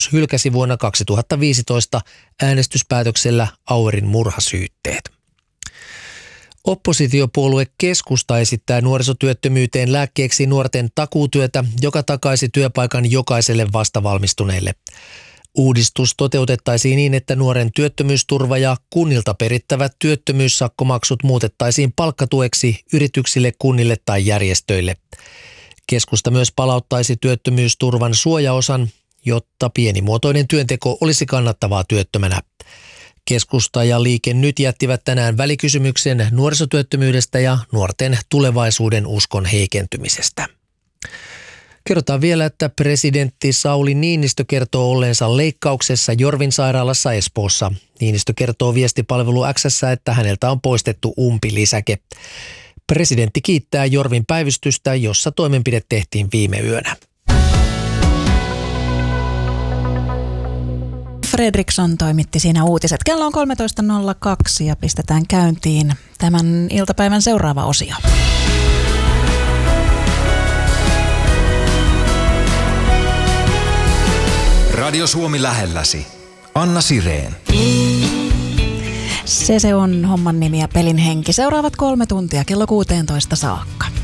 hylkäsi vuonna 2015 äänestyspäätöksellä Auerin murhasyytteet. Oppositiopuolue Keskusta esittää nuorisotyöttömyyteen lääkkeeksi nuorten takuutyötä, joka takaisi työpaikan jokaiselle vastavalmistuneelle. Uudistus toteutettaisiin niin, että nuoren työttömyysturva ja kunnilta perittävät työttömyyssakkomaksut muutettaisiin palkkatueksi yrityksille, kunnille tai järjestöille. Keskusta myös palauttaisi työttömyysturvan suojaosan, jotta pienimuotoinen työnteko olisi kannattavaa työttömänä. Keskusta ja Liike Nyt jättivät tänään välikysymyksen nuorisotyöttömyydestä ja nuorten tulevaisuuden uskon heikentymisestä. Kerrotaan vielä, että presidentti Sauli Niinistö kertoo olleensa leikkauksessa Jorvin sairaalassa Espoossa. Niinistö kertoo viestipalvelu X:ssä, että häneltä on poistettu umpilisäke. Presidentti kiittää Jorvin päivystystä, jossa toimenpide tehtiin viime yönä. Fredriksson toimitti siinä uutiset. Kello on 13.02 ja pistetään käyntiin tämän iltapäivän seuraava osio. Radio Suomi lähelläsi. Anna Sireen. Se on homman nimi ja pelin henki. Seuraavat 3 tuntia kello 16 saakka.